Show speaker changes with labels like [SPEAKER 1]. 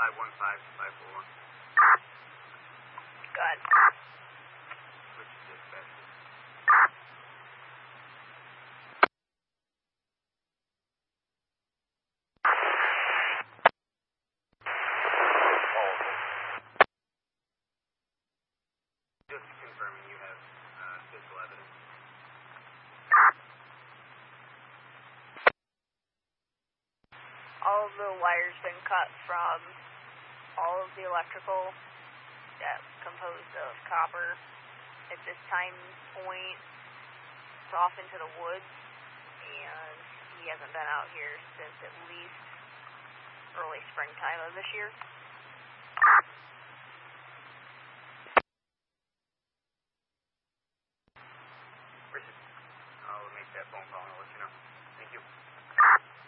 [SPEAKER 1] 515-541.
[SPEAKER 2] Go ahead.
[SPEAKER 1] Switch to dispatch. Just confirming you have physical evidence.
[SPEAKER 2] All of the wires been cut from all of the electrical that's composed of copper. At this time point, it's off into the woods, and he hasn't been out here since at least early springtime of this year.